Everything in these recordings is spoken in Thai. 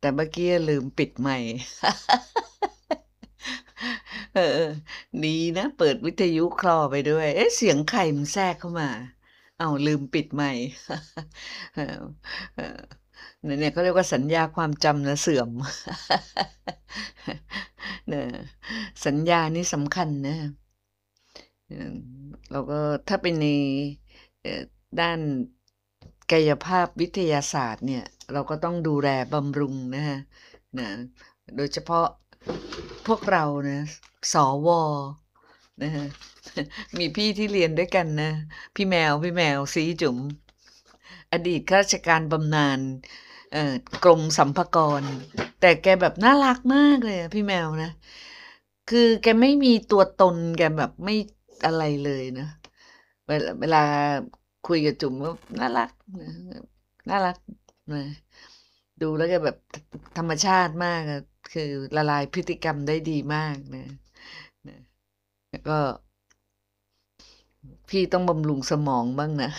แต่เมื่อกี้ลืมปิดไมค์ เออดีนะเปิดวิทยุคลอไปด้วยเอ๊ะเสียงใครมันแทรกเข้ามาเอาลืมปิดไมค์ เออเออเนี่ยเขาเรียกว่าสัญญาความจำนะเสื่อม เนี่ยสัญญานี่สำคัญนะเออเราก็ถ้าเป็นในด้านกายภาพวิทยาศาสตร์เนี่ยเราก็ต้องดูแลบำรุงนะโดยเฉพาะพวกเรานะสวนะฮะมีพี่ที่เรียนด้วยกันนะพี่แมวซีจุ๋มอดีตข้าราชการบำนาญกรมสรรพากรแต่แกแบบน่ารักมากเลยพี่แมวนะคือแกไม่มีตัวตนแกแบบไม่อะไรเลยนะเวลาคุยกับจุ๋มก็น่ารักนะน่ารักนะดูแล้วแกแบบธรรมชาติมากอะคือละลายพฤติกรรมได้ดีมากนะแล้วก็พี่ต้องบำรุงสมองบ้างนะ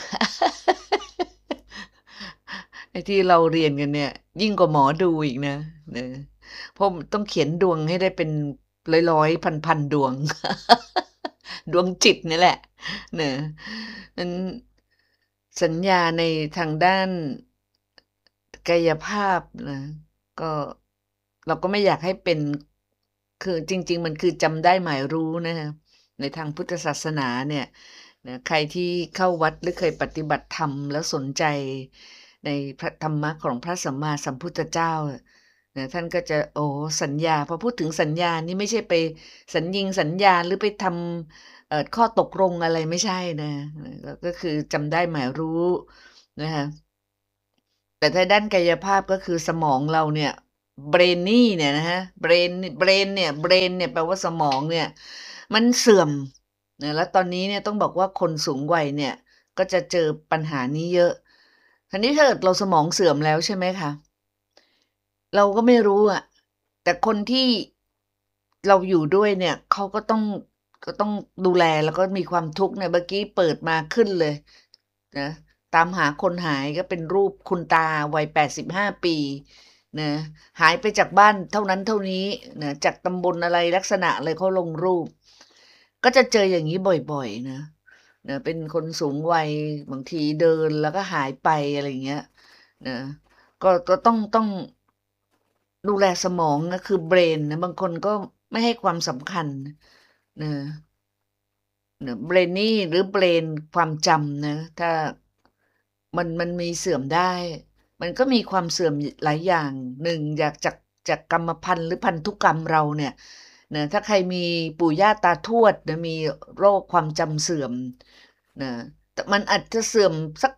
ไอ้ที่เราเรียนกันเนี่ยยิ่งกว่าหมอดูอีกนะเพราะต้องเขียนดวงให้ได้เป็นร้อยพันดวง ดวงจิตนี่แหละเนะนั้นสัญญาในทางด้านกายภาพนะก็เราก็ไม่อยากให้เป็นคือจริงๆมันคือจำได้หมายรู้นะในทางพุทธศาสนาเนี่ยนะใครที่เข้าวัดหรือเคยปฏิบัติธรรมแล้วสนใจในพระธรรมะของพระสัมมาสัมพุทธเจ้านะท่านก็จะโอ้สัญญาพอพูดถึงสัญญานี่ไม่ใช่ไปสัญญาหรือไปทำข้อตกลงอะไรไม่ใช่นะก็คือจำได้หมายรู้นะคะแต่ถ้าด้านกายภาพก็คือสมองเราเนี่ยเบรนนี่เนี่ยนะฮะเบรนเนี่ยแปลว่าสมองเนี่ยมันเสื่อมนะแล้วตอนนี้เนี่ยต้องบอกว่าคนสูงวัยเนี่ยก็จะเจอปัญหานี้เยอะทีนี้ถ้าเกิดเราสมองเสื่อมแล้วใช่ไหมคะเราก็ไม่รู้อะแต่คนที่เราอยู่ด้วยเนี่ยเขาก็ต้องดูแลแล้วก็มีความทุกข์เนี่ยเมื่อกี้เปิดมาขึ้นเลยนะตามหาคนหายก็เป็นรูปคุณตาวัย85 ปีนะหายไปจากบ้านเท่านั้นเท่านี้นะจากตำบลอะไรลักษณะอะไรเขาลงรูปก็จะเจออย่างนี้บ่อยๆนะเป็นคนสูงวัยบางทีเดินแล้วก็หายไปอะไรเงี้ยนะก็ต้องดูแลสมองนะคือเบรนนะบางคนก็ไม่ให้ความสำคัญนะเบรนนี่หรือเบรนความจำนะถ้ามันมีเสื่อมได้มันก็มีความเสื่อมหลายอย่างหนึ่งจากกรรมพันธุ์หรือพันธุกรรมเราเนี่ยนะถ้าใครมีปู่ย่าตาทวดนะมีโรคความจำเสื่อมนะแต่มันอาจจะเสื่อมสัก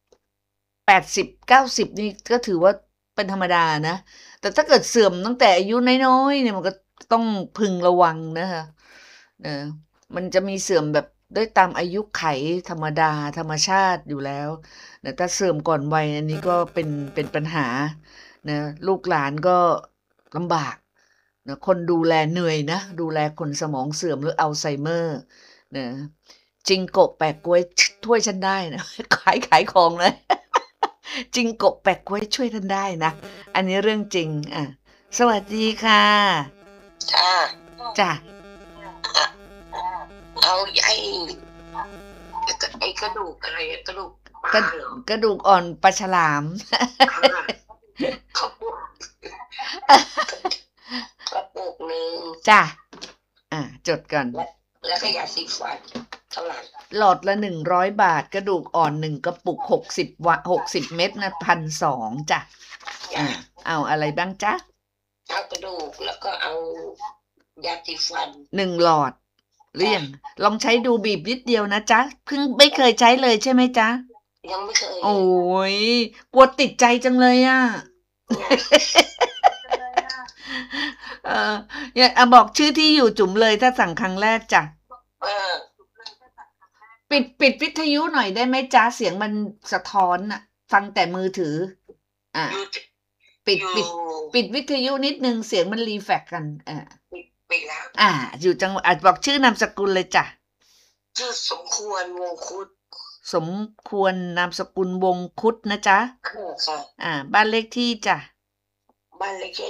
80-90นี่ก็ถือว่าเป็นธรรมดานะแต่ถ้าเกิดเสื่อมตั้งแต่อายุน้อยๆเนี่ยมันก็ต้องพึงระวังนะคะนะมันจะมีเสื่อมแบบด้วยตามอายุไขธรรมดาธรรมชาติอยู่แล้วนะถ้าเสื่อมก่อนวัยอันนี้ก็เป็นปัญหานะลูกหลานก็ลำบากนะคนดูแลเหนื่อยนะดูแลคนสมองเสื่อมหรืออัลไซเมอร์นะจิงโกะแปะกล้วยถ้วยฉันได้นะขายของเลยจิงโกะแปะกล้วยช่วยท่านได้นะอันนี้เรื่องจริงสวัสดีค่ะจ้าจ้ะเอาไอ้กระดูกอะไรกระดูกปลากเหรอกระดูกอ่อนปลาฉลามเขาพูดกระปุกหนึ่งจ้ะจดก่อนแล้วก็ยาสีฟันเท่าไหร่หลอดละ100 บาทกระดูกอ่อน1 กระปุก60 เม็ดนะ1,200จ้ะเอาอะไรบ้างจ๊ะเอากระดูกแล้วก็เอายาสีฟัน 1 หลอดหรือยังลองใช้ดูบีบนิดเดียวนะจ๊ะเพิ่งไม่เคยใช้เลยใช่ไหมจ๊ะยังไม่เคยโอ้ยกลัวติดใจจังเลยอย่าบอกชื่อที่อยู่จุ๋มเลยถ้าสั่งครั้งแรกจ้ะปิดวิทยุหน่อยได้ไหมจ๊ะเสียงมันสะท้อนฟังแต่มือถือปิดวิทยุนิดนึงเสียงมันรีแฟกกันปิดแล้วอยู่จังหวัดบอกชื่อนามสกุลเลยจ้ะชื่อสมควรวงคุดสมควรนามสกุลวงคุดนะจ๊ะค่ะบ้านเลขที่จ้ะบ้านเลขที่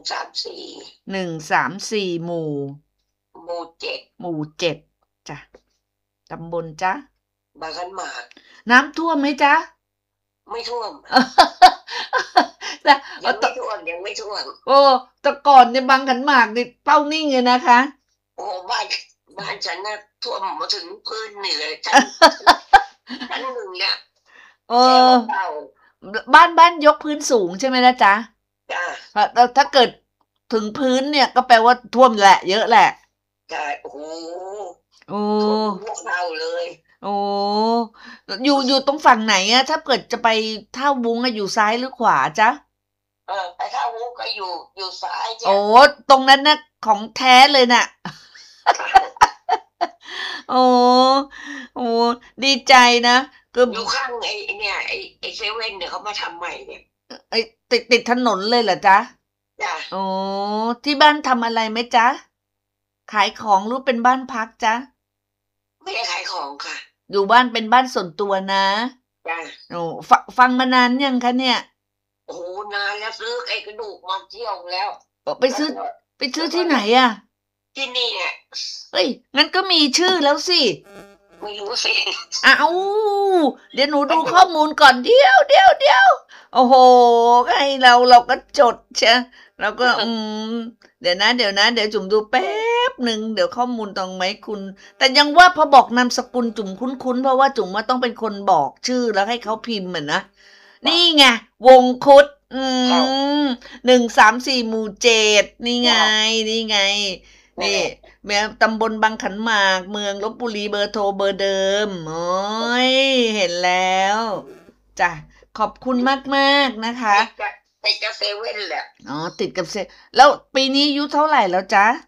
134หมู่หมู่7 หมู่7จ้ะตำบลจ๊ะบางขันหมากน้ำท่วมไหมจ๊ะไม่ท่วมแต่ยังไม่ท่วมยังไม่ท่วมโอ้แต่ก่อนเนี่ยบางขันหมากนี่เป้านิ่งเลยนะคะโอ้บ้านฉันน่ะท่วมมาถึงพื้นนี่เลยชั้นหนึ่งเนี่ยเอแค่อเบาบ้านยกพื้นสูงใช่ไหมล่ะจ๊ะจ้าถ้าเกิดถึงพื้นเนี่ยก็แปลว่าท่วมแหละ เยอะแหละใช่โอ้โหโอ้ท่วมพวกเราเลยโอ้อยู่ตรงฝั่งไหนอะถ้าเกิดจะไปท่าวุ้งอะอยู่ซ้ายหรือขวาจ๊ะไปท่าวุ้งก็อยู่ซ้ายเนี่ยโอ้ตรงนั้นนะของแท้เลยน่ะ โอ้ดีใจนะก็อยู่ข้างไอ้เนี่ยไอ้เซเว่นเนี่ยเขามาทำใหม่เนี่ยไอ้ติดถนนเลยเหรอจ๊ะจ้าโอ้ที่บ้านทำอะไรไหมจ๊ะ ขายของหรือเป็นบ้านพักจ๊ะไม่ได้ขายของค่ะอยู่บ้านเป็นบ้านส่วนตัวนะจ้าโอ้ฟังมานานยังคะเนี่ยโอ้โหนานแล้วซื้อไอ้กระดูกมาเที่ยวแล้วไปซื้อที่ไหนอะที่นี่เนี่ยเอ้ยงั้นก็มีชื่อแล้วสิไม่รู้สิอ้าวเดี๋ยวหนูดูข้อมูลก่อนเดี๋ยวโอ้โหให้เราก็จดใช่เราก็เดี๋ยวนะเดี๋ยวจุ๋มดูแป๊บหนึ่งเดี๋ยวข้อมูลตรงไหมคุณ แต่ยังว่าพอบอกนามสกุลจุ๋มคุ้นเพราะว่าจุ๋มว่าต้องเป็นคนบอกชื่อแล้วให้เขาพิมพ์เหมือนนะนี่ไงวงคุด134หมู่7นี่ไงนี่แม่ตำบลบางขันหมากเมืองลพบุรีเบอร์โทรเบอร์เดิมโอ้ยเห็นแล้วจ้ะขอบคุณมากๆนะคะติดกับเซเว่นแหละอ๋อติดกับแล้วปีนี้อายุเท่าไหร่แล้วจ๊ะ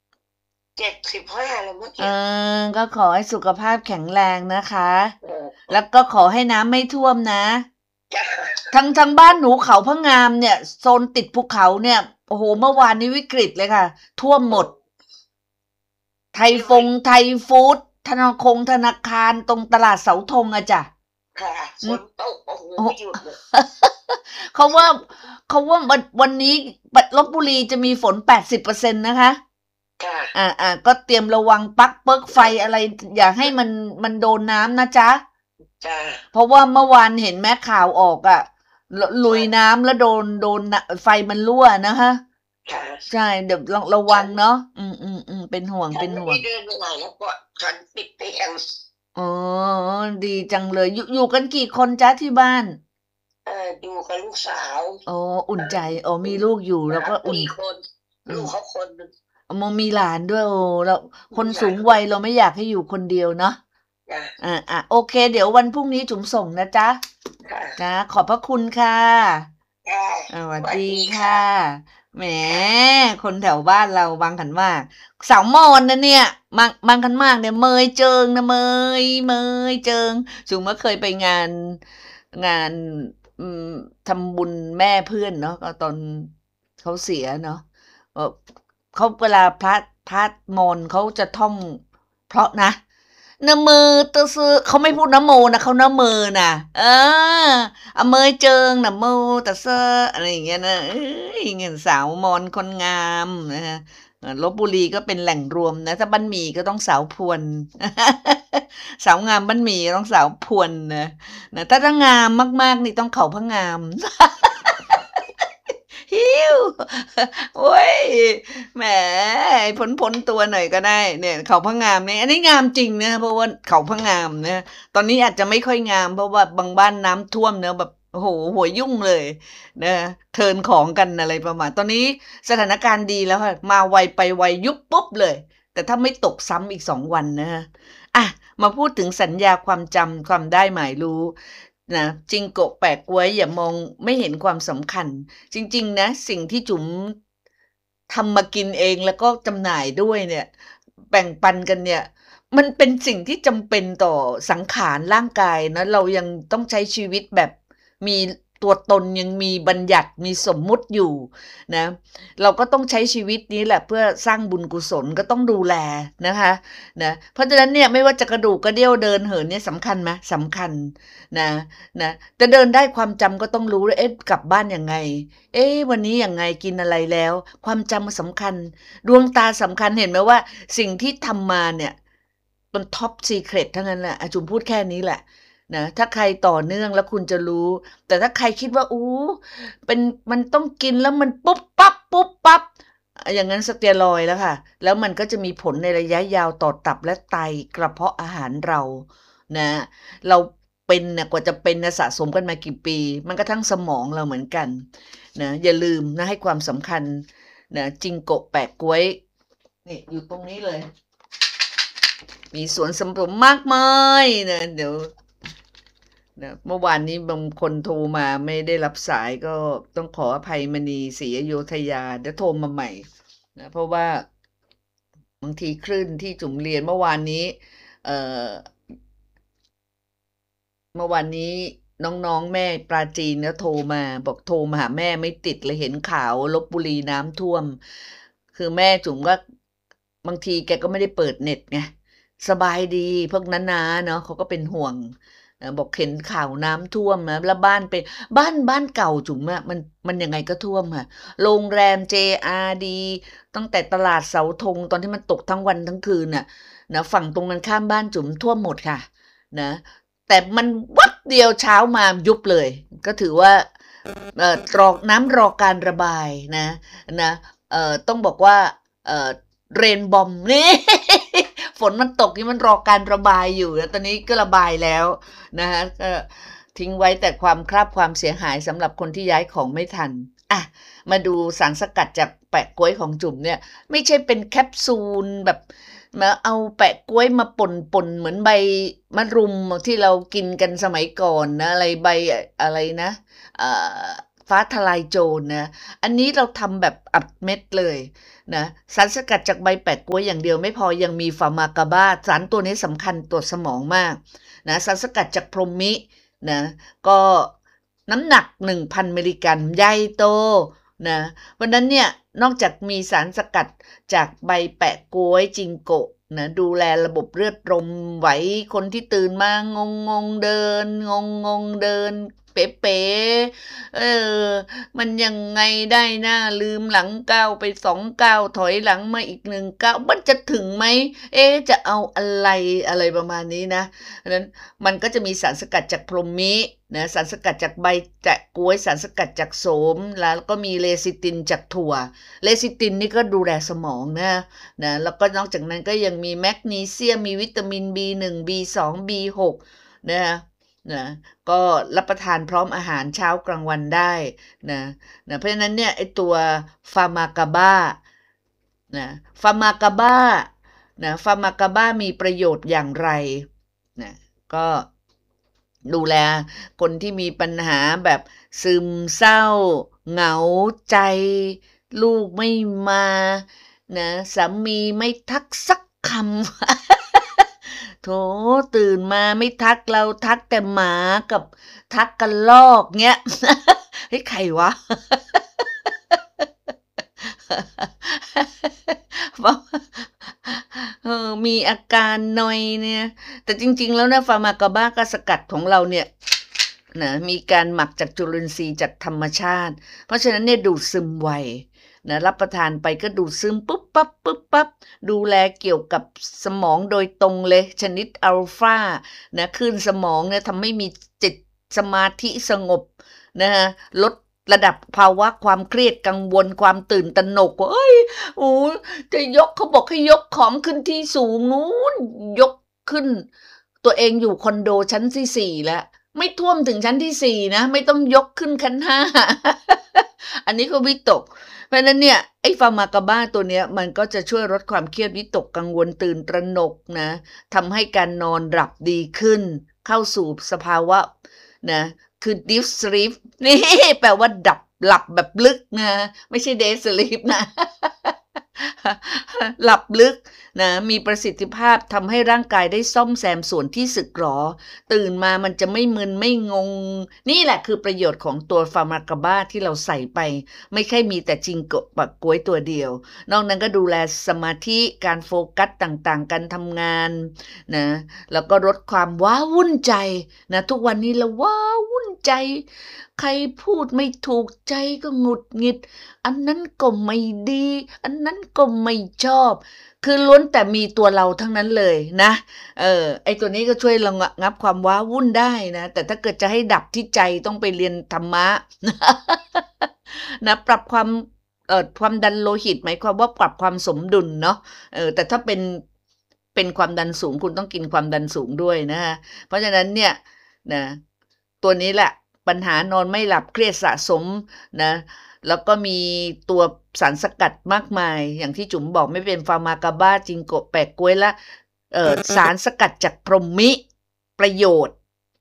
75แล้วเมื่อกี้ก็ขอให้สุขภาพแข็งแรงนะคะ แล้วก็ขอให้น้ำไม่ท่วมนะจ้าทางบ้านหนูเขาพะงามเนี่ยโซนติดภูเขาเนี่ยโอ้โหเมื่อวานนี้วิกฤตเลยค่ะ ท่วมหมด ไทยฟู้ดธนาคารตรงตลาดเสาธงอะจ้ะค่ะฝนตกโอ้โหไม่หยุดเลยเขาว่าวันนี้ลพบุรีจะมีฝน 80% นะคะค่ะก็เตรียมระวังปลั๊กเปิกไฟอะไรอย่าให้มันโดนน้ำนะจ๊ะจ้าเพราะว่าเมื่อวานเห็นแม่ข่าวออกอะลุยน้ำแล้วโดนไฟมันรั่วนะคะค่ะใช่เดี๋ยวระวังเนาะเป็นห่วงฉันไม่เดินไปไหนแล้วก็ฉันติดเตียงอ๋อดีจังเลยอยู่กันกี่คนจ๊ะที่บ้านอยู่กับลูกสาวอ๋ออุ่นใจอ๋อมีลูกอยู่แล้วก็อุ่น 4 คนลูกเขาคนหนึ่งมีหลานด้วยโอ้แล้วคนสูงวัยเราไม่อยากให้อยู่คนเดียวเนาะจ้าโอเค เดี๋ยววันพรุ่งนี้จุ๋มส่งนะจ๊ะค่ะนะขอบพระคุณค่ะค่ะสวัสดีค่ะแหมคนแถวบ้านเราบางขันมากสาวมอนนะเนี่ยบางขันมากเนี่ยเมยเจิงนะเมยเจิงจุ๋มก็เคยไปงานทำบุญแม่เพื่อนเนาะก็ตอนเขาเสียเนาะเขาเวลาพระมนเขาจะท่องเพราะนะนะเมอตะซื้อเขาไม่พูดนะโมนะเขานะเมอนะอเมยเจิงนะโมตะเซออะไรอย่างเงี้ยนะเงินสาวมอนคนงามนะฮะลพบุรีก็เป็นแหล่งรวมนะถ้าบ้านหมี่ก็ต้องสาวพวน สาวงามบ้านหมี่ต้องสาวพวนนะถ้างามมากๆนี่ต้องเขาพะงาม หิวโอ้ยแหมพ้นตัวหน่อยก็ได้เนี่ยเขาพะงามเนี่ยอันนี้งามจริงนะเพราะว่าเขาพะงามนะตอนนี้อาจจะไม่ค่อยงามเพราะว่าบางบ้านน้ำท่วมเนอะแบบโอ้โหหัวยุ่งเลยนะเทิร์นของกันอะไรประมาณตอนนี้สถานการณ์ดีแล้วค่ะมาไวไปไวยุบปุ๊บเลยแต่ถ้าไม่ตกซ้ำอีก2 วันนะฮะมาพูดถึงสัญญาความจำความได้หมายรู้นะจิงโกะแปะก๊วยอย่ามองไม่เห็นความสำคัญจริงๆนะสิ่งที่จุ๋มทำมากินเองแล้วก็จำหน่ายด้วยเนี่ยแบ่งปันกันเนี่ยมันเป็นสิ่งที่จำเป็นต่อสังขารร่างกายนะเรายังต้องใช้ชีวิตแบบมีตัวตนยังมีบัญญัติมีสมมุติอยู่นะเราก็ต้องใช้ชีวิตนี้แหละเพื่อสร้างบุญกุศลก็ต้องดูแลนะคะนะเพราะฉะนั้นเนี่ยไม่ว่าจะกระดูกกระเดี่ยวเดินเหินเนี่ยสำคัญไหมสำคัญนะจะเดินได้ความจำก็ต้องรู้เลยกลับบ้านยังไงวันนี้ยังไงกินอะไรแล้วความจำมันสำคัญดวงตาสำคัญเห็นไหมว่าสิ่งที่ทำมาเนี่ยมันท็อปซีเครตทั้งนั้นแหละจุ๋มพูดแค่นี้แหละนะถ้าใครต่อเนื่องแล้วคุณจะรู้แต่ถ้าใครคิดว่ามันต้องกินแล้วมันปุ๊บปั๊บอย่างนั้นสเตียรอยด์แล้วค่ะแล้วมันก็จะมีผลในระยะยาวต่อตับและไตกระเพาะอาหารเรานะเราเป็นเนี่ยกว่าจะเป็นสะสมกันมากี่ปีมันก็ทั้งสมองเราเหมือนกันนะอย่าลืมนะให้ความสำคัญนะจิงโกะแปะก๊วยนี่อยู่ตรงนี้เลยมีสวนสำรวจมากมายนะเดี๋ยวนะเมื่อวานนี้บางคนโทรมาไม่ได้รับสายก็ต้องขออภัยมณีศรีอโยธยาเดี๋ยวโทรมาใหม่นะเพราะว่าบางทีคลื่นที่จุ๋มเรียนเมื่อวานนี้น้องๆแม่ปราจีนเนี่ยโทรมาบอกโทรมาหาแม่ไม่ติดเลยเห็นข่าวลพบุรีน้ำท่วมคือแม่จุ๋มก็บางทีแกก็ไม่ได้เปิดเน็ตไงสบายดีพวกนั้นนะเนาะเขาก็เป็นห่วงบอกเห็นข่าวน้ำท่วมนะแล้วบ้านเป็นบ้านเก่าจุ๋มอะมันยังไงก็ท่วมค่ะโรงแรม JRD ตั้งแต่ตลาดเสาธงตอนที่มันตกทั้งวันทั้งคืนน่ะนะฝั่งตรงกันข้ามบ้านจุ๋มท่วมหมดค่ะนะแต่มันวับเดียวเช้ามายุบเลยก็ถือว่ารอน้ำรอการระบายนะต้องบอกว่าเรนบอมนี่ ฝนมันตกนี่มันรอการระบายอยู่แล้วตอนนี้ก็ระบายแล้วนะคะก็ทิ้งไว้แต่ความเสียหายสำหรับคนที่ย้ายของไม่ทันมาดูสารสกัดจากแปะก๊วยของจุ๋มเนี่ยไม่ใช่เป็นแคปซูลแบบมาเอาแปะก๊วยมาป่นเหมือนใบมะรุมที่เรากินกันสมัยก่อนนะอะไรใบอะไรนะฟ้าทลายโจรนะอันนี้เราทำแบบอัดเม็ดเลยนะสารสกัดจากใบแปะก๊วยอย่างเดียวไม่พอยังมีฟาร์มากาบาสารตัวนี้สำคัญต่อสมองมากนะสารสกัดจากพรหมินะก็น้ำหนัก 1,000 มิลลิกรัมใหญ่โตนะวันนั้นเนี่ยนอกจากมีสารสกัดจากใบแปะก๊วยจิงโกะนะดูแลระบบเลือดลมไหวคนที่ตื่นมางงเดินเดินเป๋มันยังไงได้นะลืมหลังก้าวไป2 ก้าวถอยหลังมาอีก1 ก้าวมันจะถึงไหมจะเอาอะไรประมาณนี้นะนั้นมันก็จะมีสารสกัดจากพรหมินะสารสกัดจากใบแปะก๊วยสารสกัดจากโสมแล้วก็มีเลซิตินจากถั่วเลซิตินนี่ก็ดูแลสมองนะแล้วก็นอกจากนั้นก็ยังมีแมกนีเซียมมีวิตามิน B1 B2 B6 นะก็รับประทานพร้อมอาหารเช้ากลางวันได้นะเพราะฉะนั้นเนี่ยไอตัวฟาร์มากาบาฟาร์มากาบามีประโยชน์อย่างไรนะก็ดูแลคนที่มีปัญหาแบบซึมเศร้าเหงาใจลูกไม่มานะสามีไม่ทักสักคำ โถตื่นมาไม่ทักเราทักแต่หมากับทักกันลอกเงี้ย เฮ้ยใครวะ มีอาการนอยเนี่ยแต่จริงๆแล้วนะฟาร์มากาบากสกัดของเราเนี่ยนะมีการหมักจากจุลินทรีย์จากธรรมชาติเพราะฉะนั้นเนี่ยดูดซึมไวนะรับประทานไปก็ดูดซึมปุ๊บปั๊บดูแลเกี่ยวกับสมองโดยตรงเลยชนิดอัลฟานะคลื่นสมองเนี่ยทำให้มีจิตสมาธิสงบนะฮะลดระดับภาวะความเครียดกังวลความตื่นตระหนกจะเขาบอกให้ยกของขึ้นที่สูงนู้นยกขึ้นตัวเองอยู่คอนโดชั้นที่4แล้วไม่ท่วมถึงชั้นที่4นะไม่ต้องยกขึ้นชั้น5 อันนี้ก็วิตกเพราะนั้นเนี่ยไอ้ฟาร์มากาบาตัวเนี้ยมันก็จะช่วยลดความเครียดวิตกกังวลตื่นตระหนกนะทำให้การนอนหลับดีขึ้นเข้าสู่สภาวะนะคือ deep sleep นี่แปลว่าหลับแบบลึกนะไม่ใช่ deep sleep นะหลับลึกนะมีประสิทธิภาพทำให้ร่างกายได้ซ่อมแซมส่วนที่สึกหรอตื่นมามันจะไม่มึนไม่งงนี่แหละคือประโยชน์ของตัวฟาร์มากาบ้าที่เราใส่ไปไม่ใช่มีแต่จิงโกะปักก๊วยตัวเดียวนอกนั้นก็ดูแลสมาธิการโฟกัสต่างๆการทำงานนะแล้วก็ลดความว้าวุ่นใจนะทุกวันนี้เราว้าวุ่นใจใครพูดไม่ถูกใจก็หงุดหงิดอันนั้นก็ไม่ดีอันนั้นก็ไม่ชอบคือล้วนแต่มีตัวเราทั้งนั้นเลยนะไอ้ตัวนี้ก็ช่วยระงับความว้าวุ่นได้นะแต่ถ้าเกิดจะให้ดับที่ใจต้องไปเรียนธรรมะ นะปรับความดันโลหิตหมายความว่าปรับความสมดุลเนาะแต่ถ้าเป็นความดันสูงคุณต้องกินความดันสูงด้วยนะคะเพราะฉะนั้นเนี่ยนะตัวนี้แหละปัญหานอนไม่หลับเครียดสะสมนะแล้วก็มีตัวสารสกัดมากมายอย่างที่จุ๋มบอกไม่เป็นฟาร์มากาบ้าจิงโกะแปะก๊วยละสารสกัดจากพรหมิประโยชน์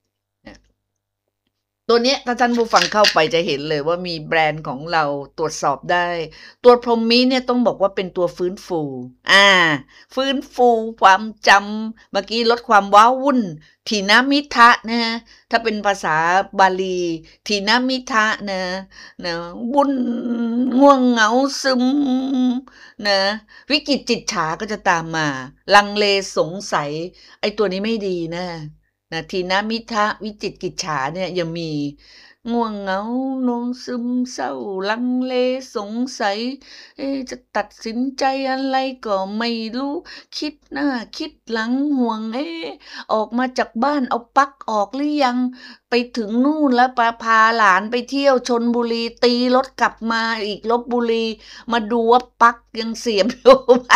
ตัวนี้ถ้าท่านผู้ฟังเข้าไปจะเห็นเลยว่ามีแบรนด์ของเราตรวจสอบได้ตัวพรหมิเนี่ยต้องบอกว่าเป็นตัวฟื้นฟูฟื้นฟูความจำเมื่อกี้ลดความว้าวุ่นถีนมิทะนะถ้าเป็นภาษาบาลีถีนมิทะนะวุ่นง่วงเหงาซึมนะวิกฤตจิตฉาก็จะตามมาลังเลสงสัยไอ้ตัวนี้ไม่ดีนะทีนมิทะวิจิตกิจฉาเนี่ยยังมีง่วงเหงานงซึมเศร้าลังเลสงสัยจะตัดสินใจอะไรก็ไม่รู้คิดหน้าคิดหลังห่วงออกมาจากบ้านเอาปลั๊กออกหรือยังไปถึงนู่นแล้วพาหลานไปเที่ยวชลบุรีตีรถกลับมาอีกลพบุรีมาดูว่าปลั๊กยังเสียบอยู่ไหม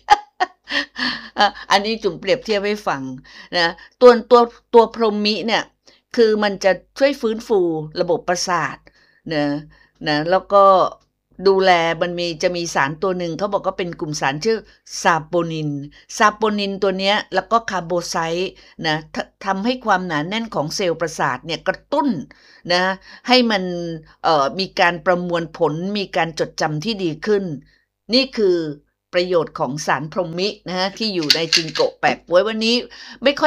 อันนี้จุ๋มเปรียบเทียบให้ฟังนะตัวพรหมิเนี่ยคือมันจะช่วยฟื้นฟูระบบประสาทนะแล้วก็ดูแลมันจะมีสารตัวหนึ่งเขาบอกว่าเป็นกลุ่มสารชื่อซาโปนินตัวเนี้ยแล้วก็คาร์โบไซต์นะทำให้ความหนาแน่นของเซลล์ประสาทเนี่ยกระตุ้นนะให้มันมีการประมวลผลมีการจดจำที่ดีขึ้นนี่คือประโยชน์ของสารพรหมินะฮะที่อยู่ในจิงโกะแปะก๊วยวันนี้ไม่ค่อย